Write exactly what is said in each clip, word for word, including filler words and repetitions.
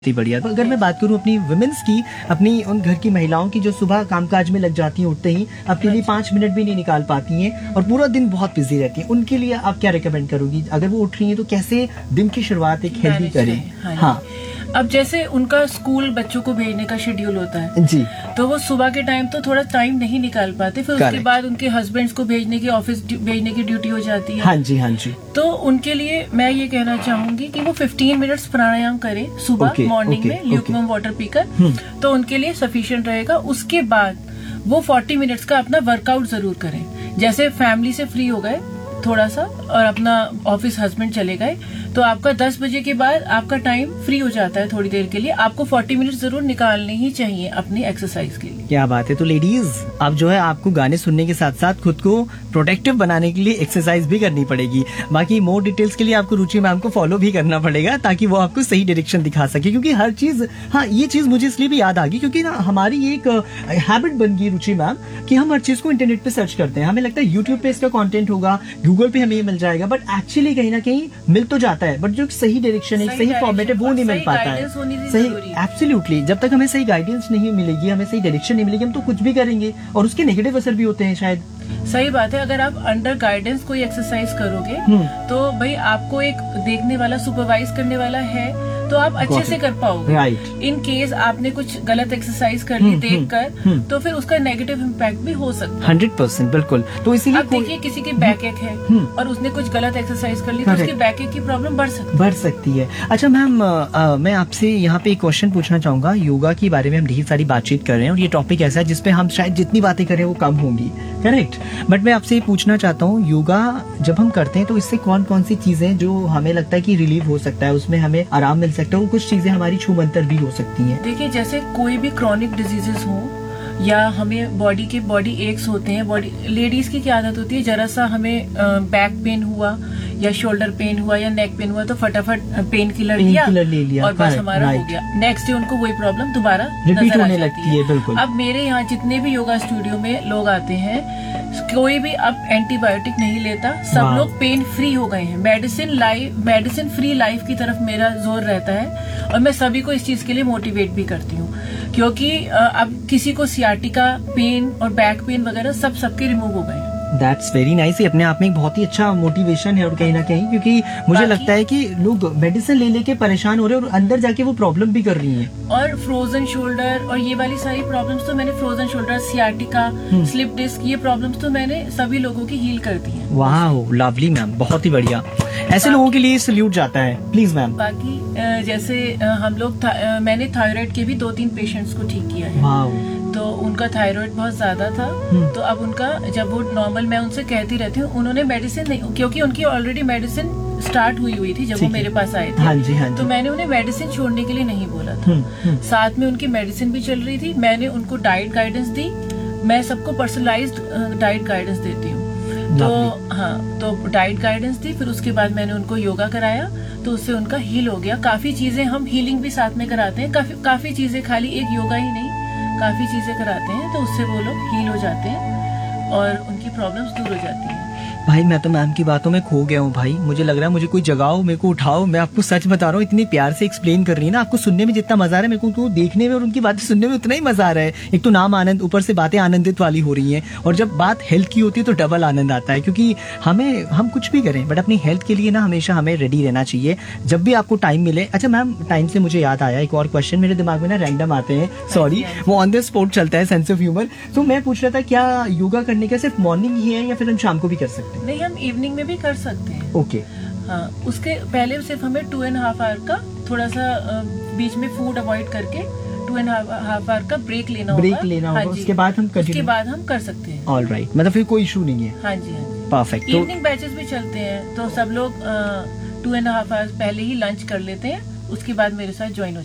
ही बढ़िया। तो अगर मैं बात करूं अपनी वुमेन्स की, अपनी उन घर की महिलाओं की जो सुबह कामकाज में लग जाती हैं, उठते ही अपने लिए पाँच मिनट भी नहीं निकाल पाती हैं और पूरा दिन बहुत बिजी रहती हैं, उनके लिए आप क्या रिकमेंड करोगी? अगर वो उठ रही हैं तो कैसे दिन की शुरुआत एक हेल्दी करें? हाँ, हाँ, अब जैसे उनका स्कूल बच्चों को भेजने का शेड्यूल होता है जी, तो वो सुबह के टाइम तो थोड़ा टाइम नहीं निकाल पाते, फिर उसके बाद उनके हस्बैंड्स को भेजने की, ऑफिस भेजने की ड्यूटी हो जाती है। हाँ जी, हाँ जी। तो उनके लिए मैं ये कहना चाहूंगी कि वो पंद्रह मिनट्स प्राणायाम करें सुबह मॉर्निंग में ल्यूकवार्म वाटर पीकर, तो उनके लिए सफिशिएंट रहेगा। उसके बाद वो चालीस मिनट्स का अपना वर्कआउट जरूर करें। जैसे फैमिली से फ्री हो गए थोड़ा सा और अपना ऑफिस हस्बैंड चले गए तो आपका दस बजे के बाद आपका टाइम फ्री हो जाता है थोड़ी देर के लिए, आपको चालीस मिनट जरूर निकालने ही चाहिए अपनी एक्सरसाइज के लिए। क्या बात है। तो लेडीज, अब जो है आपको गाने सुनने के साथ साथ खुद को प्रोटेक्टिव बनाने के लिए एक्सरसाइज भी करनी पड़ेगी। बाकी मोर डिटेल्स के लिए आपको रुचि मैम को फॉलो भी करना पड़ेगा ताकि वो आपको सही डायरेक्शन दिखा सके, क्योंकि हर चीज, हाँ ये चीज मुझे इसलिए भी याद आ गई क्योंकि ना हमारी एक हैबिट बन गई रुचि मैम कि हम हर चीज को इंटरनेट पे सर्च करते हैं। हमें लगता है यूट्यूब पे इसका कंटेंट होगा, गूगल पे हमें मिल जाएगा, बट एक्चुअली कहीं ना कहीं मिल तो जाता है, बट जो सही डायरेक्शन है, सही फॉर्मेट है, वो नहीं मिल पाता है। सही, एब्सोल्युटली, जब तक हमें सही गाइडेंस नहीं मिलेगी, हमें सही डायरेक्शन नहीं मिलेगी, हम तो कुछ भी करेंगे और उसके नेगेटिव असर भी होते हैं शायद। सही बात है। अगर आप अंडर गाइडेंस कोई एक्सरसाइज करोगे तो भाई आपको एक देखने वाला, सुपरवाइज करने वाला है तो आप अच्छे से कर पाओगे। राइट। इन केस आपने कुछ गलत एक्सरसाइज कर ली देखकर तो फिर उसका नेगेटिव इम्पैक्ट भी हो सकता है। हंड्रेड परसेंट बिल्कुल। तो इसीलिए अब देखिए किसी की बैक एक है और उसने कुछ गलत एक्सरसाइज कर ली तो उसकी बैक एक की प्रॉब्लम बढ़ सकती है बढ़ सकती है। अच्छा मैम, मैं आपसे यहाँ पे एक क्वेश्चन पूछना चाहूंगा। योगा के बारे में हम ढेर सारी बातचीत कर रहे हैं और ये टॉपिक ऐसा है जिसपे हम शायद जितनी बातें करें वो कम होंगी, करेक्ट? बट मैं आपसे ये पूछना चाहता हूँ, योगा जब हम करते हैं तो इससे कौन कौन सी चीजें जो हमें लगता है कि रिलीव हो सकता है, उसमें हमें आराम मिल सकता है, वो कुछ चीजें हमारी छूमंतर भी हो सकती हैं? देखिए, जैसे कोई भी क्रॉनिक डिजीजेस हो या हमें बॉडी के बॉडी एक्स होते हैं, बॉडी लेडीज की क्या आदत होती है, जरा सा हमें बैक पेन हुआ या शोल्डर पेन हुआ या नेक पेन हुआ तो फटाफट पेन किलर लिया, ले लिया और बस हमारा हो गया। नेक्स्ट डे उनको वही प्रॉब्लम दोबारा रिपीट होने लगती है। बिल्कुल। अब मेरे यहाँ जितने भी योगा स्टूडियो में लोग आते हैं, कोई भी अब एंटीबायोटिक नहीं लेता, सब लोग पेन फ्री हो गए हैं। Medicine life medicine free life की तरफ मेरा जोर रहता है और मैं सभी को इस चीज के लिए मोटिवेट भी करती हूँ, क्योंकि अब किसी को सियाटिका पेन और बैक पेन वगैरह सब सबके रिमूव हो गए हैं। That's very nice। ये अपने आप में एक बहुत ही अच्छा मोटिवेशन है और कहीं ना कहीं, क्योंकि मुझे लगता है कि लोग मेडिसिन ले लेके परेशान हो रहे हैं और अंदर जाके वो प्रॉब्लम भी कर रही हैं। और फ्रोजन शोल्डर और ये वाली सारी प्रॉब्लम्स तो मैंने, frozen shoulder, sciatica, slip disc, ये प्रॉब्लम्स तो मैंने सभी लोगों की हील कर दी है। वाह, लवली मैम, बहुत ही बढ़िया। ऐसे लोगों के लिए सल्यूट जाता है, प्लीज मैम। बाकी जैसे हम लोग, मैंने थायराइड के भी दो तीन पेशेंट्स को ठीक किया है। वाह। तो उनका थायराइड बहुत ज्यादा था तो अब उनका, जब वो नॉर्मल, मैं उनसे कहती रहती हूँ, उन्होंने मेडिसिन नहीं, क्योंकि उनकी ऑलरेडी मेडिसिन स्टार्ट हुई हुई थी जब वो मेरे पास आए थे। हाँ जी, हाँ जी। तो मैंने उन्हें मेडिसिन छोड़ने के लिए नहीं बोला था, साथ में उनकी मेडिसिन भी चल रही थी, मैंने उनको डाइट गाइडेंस दी। मैं सबको पर्सनलाइज्ड डाइट गाइडेंस देती हूँ, तो हाँ, तो डाइट गाइडेंस दी, फिर उसके बाद मैंने उनको योगा कराया तो उससे उनका हील हो गया। काफी चीजें हम हीलिंग भी साथ में कराते हैं, काफी काफी चीजें, खाली एक योगा ही नहीं, काफी चीजें कराते हैं, तो उससे वो लोग हील हो जाते हैं और उनकी प्रॉब्लम्स दूर हो जाती हैं। भाई मैं तो मैम की बातों में खो गया हूँ भाई। मुझे लग रहा है मुझे कोई जगाओ, मेरे को उठाओ। मैं आपको सच बता रहा हूँ, इतनी प्यार से एक्सप्लेन कर रही है ना, आपको सुनने में जितना मजा आ रहा है मेरे को तो देखने में और उनकी बातें सुनने में उतना ही मजा आ रहा है। एक तो नाम आनंद, ऊपर से बातें आनंदित वाली हो रही हैं, और जब बात हेल्थ की होती है तो डबल आनंद आता है, क्योंकि हमें, हम कुछ भी करें बट अपनी हेल्थ के लिए ना हमेशा हमें रेडी रहना चाहिए जब भी आपको टाइम मिले। अच्छा मैम, टाइम से मुझे याद आया, एक और क्वेश्चन मेरे दिमाग में ना रैंडम आते हैं, सॉरी, वो ऑन द स्पॉट चलता है, सेंस ऑफ ह्यूमर। तो मैं पूछ रहा था, क्या योगा करने का सिर्फ मॉर्निंग ही है या फिर हम शाम को भी कर सकते हैं? नहीं, हम इवनिंग में भी कर सकते हैं। ओके। हाँ, उसके पहले सिर्फ हमें टू एंड हाफ आवर का थोड़ा सा बीच में फूड अवॉइड करके टू एंड हाफ आवर का ब्रेक लेना होगा। ब्रेक लेना होगा, उसके बाद हम उसके बाद हम कर सकते हैं। ऑल राइट, मतलब फिर कोई इशू नहीं है। हाँ जी, हाँ जी, परफेक्ट। इवनिंग बैचेस भी चलते हैं तो सब लोग टू एंड हाफ आवर पहले ही लंच कर लेते हैं, उसके बाद मेरे साथ ज्वाइन हो जाते हैं।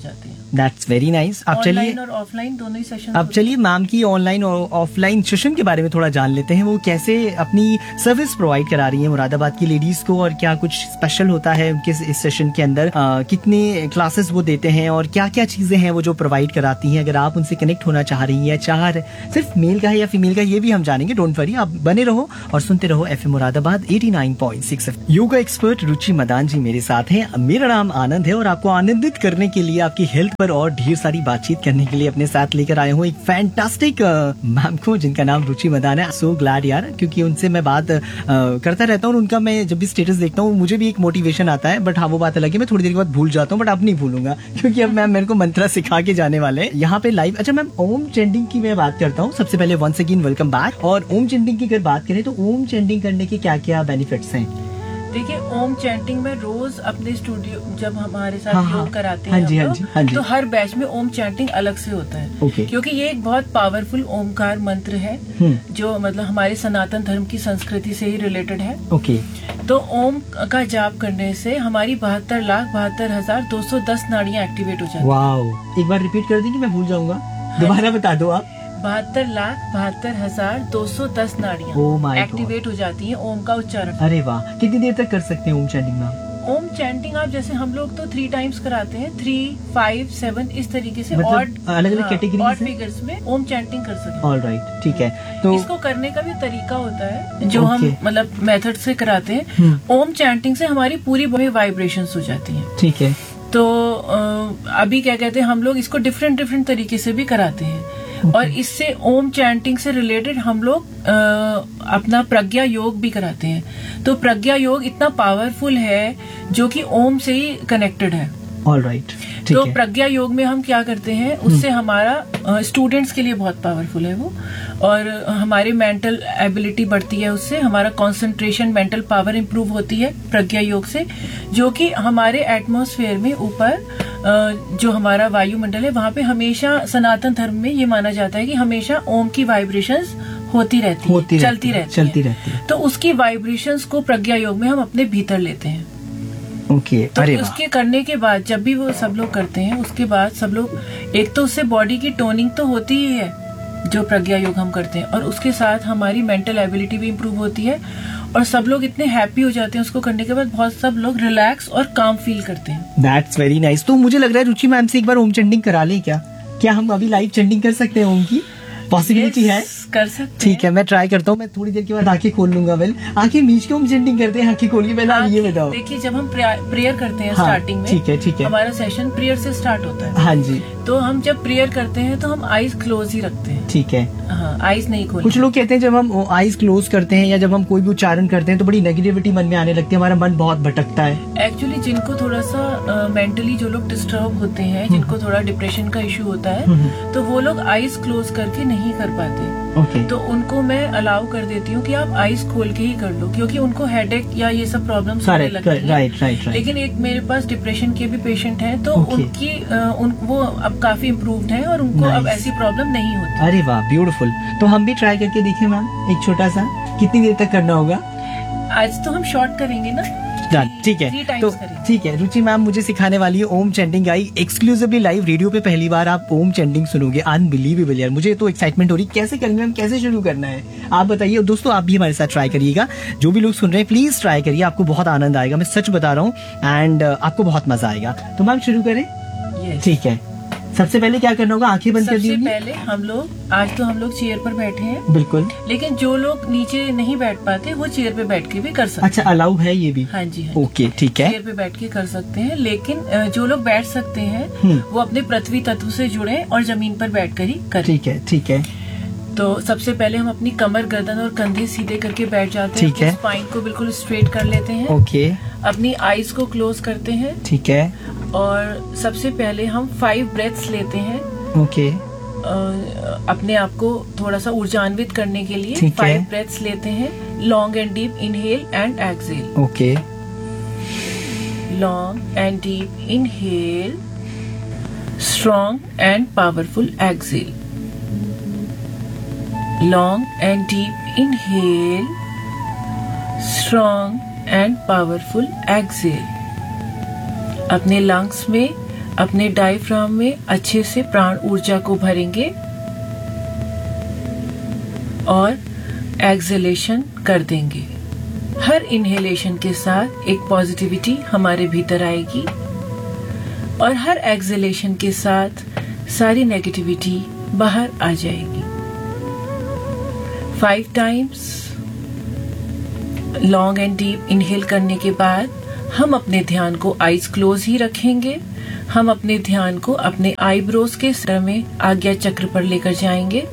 That's very nice. अब चलिए ऑनलाइन और ऑफलाइन दोनों ही सेशन। अब चलिए मैम की ऑनलाइन और ऑफलाइन सेशन के बारे में थोड़ा जान लेते हैं। वो कैसे अपनी सर्विस प्रोवाइड करा रही है मुरादाबाद की लेडीज को, और क्या कुछ स्पेशल होता है उनके इस सेशन के अंदर, आ, कितने क्लासेस वो देते हैं और क्या क्या चीजें हैं वो जो प्रोवाइड कराती हैं। अगर आप उनसे कनेक्ट होना चाह रही हैं, चाह सिर्फ मेल का है या फीमेल का, ये भी हम जानेंगे। डोंट वरी, आप बने रहो और सुनते रहो FM Moradabad eighty nine point six. Yoga expert रुचि मदान जी मेरे साथ हैं। मेरा नाम आनंद है और आपको आनंदित करने के लिए, आपकी हेल्थ पर और ढेर सारी बातचीत करने के लिए अपने साथ लेकर आए हूँ एक फैंटास्टिक मैम को जिनका नाम रुचि मदान है। सो ग्लैड यार, क्योंकि उनसे मैं बात uh, करता रहता हूँ। उनका मैं जब भी स्टेटस देखता हूँ मुझे भी एक मोटिवेशन आता है। बट हाँ, वो बात अलग है, मैं थोड़ी देर के बाद भूल जाता हूँ, बट अब नहीं भूलूंगा क्योंकि अब मैम मेरे को मंत्रा सिखा के जाने वाले हैं यहाँ पे लाइव। अच्छा मैम, ओम चैंटिंग की मैं बात करता हूँ सबसे पहले। Once again welcome back. और ओम चैंटिंग की अगर बात करें तो ओम चैंटिंग करने के क्या क्या बेनिफिट्स हैं? देखिए, ओम चैंटिंग में रोज अपने स्टूडियो जब हमारे साथ हाँ, योग हाँ, कराते हाँ हैं जी, हम हाँ जी, हाँ लोग, जी। तो हर बैच में ओम चैंटिंग अलग से होता है। Okay. क्योंकि ये एक बहुत पावरफुल ओमकार मंत्र है हम्म। जो मतलब हमारे सनातन धर्म की संस्कृति से ही रिलेटेड है। ओके। तो ओम का जाप करने से हमारी बहत्तर लाख बहत्तर हजार दो सौ दस नाड़ियाँ एक्टिवेट हो जाती हैं। वाओ, एक बार रिपीट कर देंगे, मैं भूल जाऊंगा, दोबारा बता दो आप। बहत्तर लाख बहत्तर हजार दो सौ दस Oh my नाड़ियाँ God. एक्टिवेट हो जाती हैं ओम का उच्चारण। अरे वाह, कितनी देर तक कर सकते हैं ओम चैंटिंग में? ओम चैंटिंग आप जैसे हम लोग तो थ्री टाइम्स कराते हैं, थ्री फाइव सेवन इस तरीके से मतलब ऑड अलग-अलग categories ऑड हैं? फिगर्स में ओम चैंटिंग कर सकते हैं। ऑल राइट, ठीक है। तो इसको करने का भी तरीका होता है जो Okay. हम मतलब मेथड से कराते हैं। हम्म। ओम चैंटिंग से हमारी पूरी बॉडी में वाइब्रेशंस हो जाती हैं। ठीक है। तो अ, अभी क्या कहते हैं, हम लोग इसको डिफरेंट डिफरेंट तरीके से भी कराते हैं। और इससे ओम चैंटिंग से रिलेटेड हम लोग अ, अपना प्रज्ञा योग भी कराते हैं। तो प्रज्ञा योग इतना पावरफुल है जो कि ओम से ही कनेक्टेड है। ऑल राइट, ठीक तो है। प्रज्ञा योग में हम क्या करते हैं, उससे हमारा स्टूडेंट्स के लिए बहुत पावरफुल है वो, और हमारी मेंटल एबिलिटी बढ़ती है उससे, हमारा कंसंट्रेशन, मेंटल पावर इंप्रूव होती है प्रज्ञा योग से, जो कि हमारे एटमॉस्फेयर में ऊपर अ, जो हमारा वायुमंडल है वहां पे हमेशा सनातन धर्म में ये माना जाता है कि हमेशा ओम की वाइब्रेशंस होती रहती होती है, रहती चलती है, रहती चलती है। रहती है। तो उसकी वाइब्रेशंस को प्रज्ञा योग में हम अपने भीतर लेते हैं। ओके, तो अरे वाह। उसके करने के बाद जब भी वो सब लोग करते हैं, उसके बाद सब लोग एक तो उससे बॉडी की टोनिंग तो होती ही है जो प्रज्ञा योग हम करते हैं, और उसके साथ हमारी मेंटल एबिलिटी भी इम्प्रूव होती है, और सब लोग इतने हैप्पी हो जाते हैं उसको करने के बाद, बहुत सब लोग रिलैक्स और काम फील करते हैं। That's very nice. तो मुझे लग रहा है रुचि मैम से एक बार ओम चैंटिंग करा लें क्या? क्या हम अभी लाइव चैंटिंग कर सकते हैं ओम की? पॉसिबिलिटी है? कर सकते ठीक है, मैं ट्राई करता हूँ। मैं थोड़ी देर के बाद आंखें खोल लूंगा। वेल, आंखें मीच के ओम चैंटिंग करते हैं, आंखें खोल के? पहले आप ये बताओ। देखिए, जब हम प्रेयर करते हैं हाँ, स्टार्टिंग में, ठीक है, ठीक है। हमारा सेशन प्रेयर से स्टार्ट होता है। हाँ जी, तो हम जब प्रेयर करते हैं तो हम आईज क्लोज ही रखते हैं। ठीक है। हाँ, आईज नहीं खोलते। कुछ लोग कहते हैं जब हम आईज क्लोज करते हैं या जब हम कोई भी उच्चारण करते हैं तो बड़ी नेगेटिविटी मन में आने लगती है, हमारा मन बहुत भटकता है। एक्चुअली जिनको थोड़ा सा मेंटली जो लोग डिस्टर्ब होते हैं, जिनको थोड़ा डिप्रेशन का इश्यू होता है, तो वो लोग आईज क्लोज करके नहीं कर पाते। ओके। तो उनको मैं अलाउ कर देती हूँ कि आप आईज खोल के ही कर लो, क्योंकि उनको हेडेक या ये सब प्रॉब्लम्स होने लगती है। Right right right. लेकिन एक मेरे पास डिप्रेशन के भी पेशेंट हैं, तो Okay. उनकी अ, उन वो अब काफी इम्प्रूव्ड हैं और उनको अब Nice. ऐसी प्रॉब्लम नहीं होती। अरे वाह, ब्यूटीफुल। तो हम भी ट्राई करके देखें मैम, एक छोटा सा, कितनी देर तक करना होगा? आज तो हम शॉर्ट करेंगे ना। डन, ठीक है। Three times तो करेंगे। ठीक है, रुचि मैम मुझे सिखाने वाली है ओम चैंटिंग। आई एक्सक्लूसिवली लाइव रेडियो पे पहली बार आप ओम चैंटिंग सुनोगे। अनबिलीवेबल यार, मुझे तो एक्साइटमेंट हो रही। कैसे करेंगे मैम, कैसे शुरू करना है आप बताइए। और दोस्तों, आप भी हमारे साथ ट्राई करिएगा। जो भी लोग सुन रहे हैं प्लीज ट्राई करिए, आपको बहुत आनंद आएगा, मैं सच बता रहा हूँ। एंड आपको बहुत मजा आएगा। तो मैम शुरू करें? Yes. ठीक है। सबसे पहले क्या करना होगा? आंखें बंद कर सबसे दीजिए। पहले हम लोग, आज तो हम लोग चेयर पर बैठे हैं, बिल्कुल। लेकिन जो लोग नीचे नहीं बैठ पाते वो चेयर पे बैठ के भी कर सकते अच्छा, अलाउ है ये भी? हैं। हाँ जी, हाँ जी। ओके, ठीक है। चेयर पे बैठ के कर सकते हैं, लेकिन अ, जो लोग बैठ सकते हैं हम्म। वो अपने पृथ्वी तत्व से जुड़े और जमीन पर बैठ कर ही करें। ठीक है, ठीक है। तो सबसे पहले हम अपनी कमर, गर्दन और कंधे सीधे करके बैठ जाते हैं। ठीक है। स्पाइन को बिल्कुल स्ट्रेट कर लेते हैं। ओके, अपनी आईज को क्लोज करते हैं, ठीक है। और सबसे पहले हम फाइव ब्रेथ्स लेते हैं ओके, अ, अपने आप को थोड़ा सा ऊर्जान्वित करने के लिए। ठीक है। फाइव ब्रेथ्स लेते हैं, long and deep inhale and exhale. Okay, long and deep inhale, strong and powerful exhale. Long and deep inhale, strong and powerful exhale. अपने लंग्स में अपने डायफ्राम में अच्छे से प्राण ऊर्जा को भरेंगे और एक्सहेलेशन कर देंगे। हर इनहेलेशन के साथ एक पॉजिटिविटी हमारे भीतर आएगी और हर एक्सहेलेशन के साथ सारी नेगेटिविटी बाहर आ जाएगी। Five times long and deep inhale करने के बाद हम अपने ध्यान को आईज क्लोज ही रखेंगे। हम अपने ध्यान को अपने आईब्रोज के सर में आज्ञा चक्र पर लेकर जाएंगे,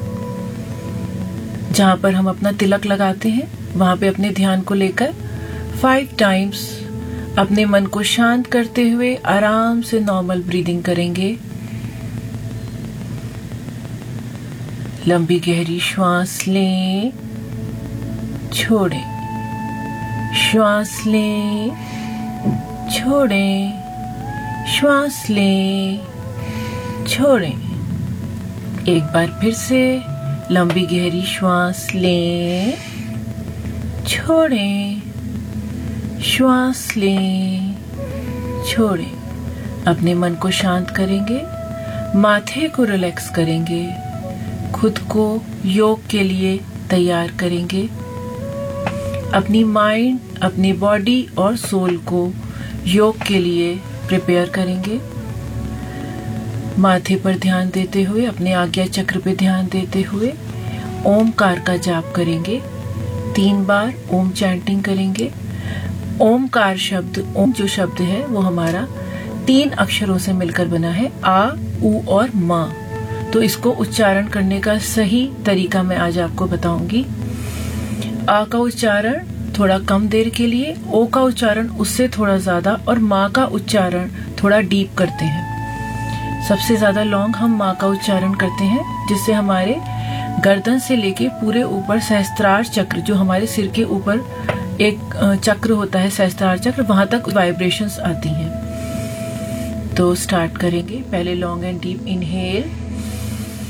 जहां पर हम अपना तिलक लगाते हैं। वहां पे अपने ध्यान को लेकर फाइव टाइम्स अपने मन को शांत करते हुए आराम से नॉर्मल ब्रीदिंग करेंगे। लंबी गहरी श्वास लें, छोड़ें, श्वास लें, छोड़ें, श्वास लें, छोड़ें। एक बार फिर से लंबी गहरी श्वास लें, छोड़ें, श्वास लें, छोड़ें। अपने मन को शांत करेंगे, माथे को रिलैक्स करेंगे, खुद को योग के लिए तैयार करेंगे। अपनी माइंड, अपनी बॉडी और सोल को योग के लिए प्रिपेयर करेंगे। माथे पर ध्यान देते हुए, अपने आज्ञा चक्र पे ध्यान देते हुए ओमकार का जाप करेंगे। तीन बार ओम चैंटिंग करेंगे। ओमकार शब्द, ओम जो शब्द है वो हमारा तीन अक्षरों से मिलकर बना है, आ, उ और मा। तो इसको उच्चारण करने का सही तरीका मैं आज आपको बताऊंगी। आ का उच्चारण थोड़ा कम देर के लिए, ओ का उच्चारण उससे थोड़ा ज्यादा और माँ का उच्चारण थोड़ा डीप करते हैं। सबसे ज्यादा लॉन्ग हम माँ का उच्चारण करते हैं, जिससे हमारे गर्दन से लेके पूरे ऊपर सहस्त्रार चक्र, जो हमारे सिर के ऊपर एक चक्र होता है सहस्त्रार चक्र, वहां तक वाइब्रेशंस आती हैं। तो स्टार्ट करेंगे। पहले लॉन्ग एंड डीप इनहेल,